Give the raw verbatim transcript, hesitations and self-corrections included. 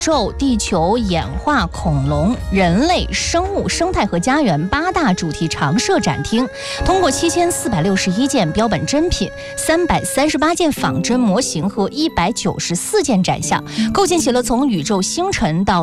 宙、地球、演化、恐龙、人类、生物、生态和家园八大主题常设展厅，通过七千四百六十一件标本真品、三百三十八件仿真模型和一百九十四件展项，构建起了从宇宙星辰到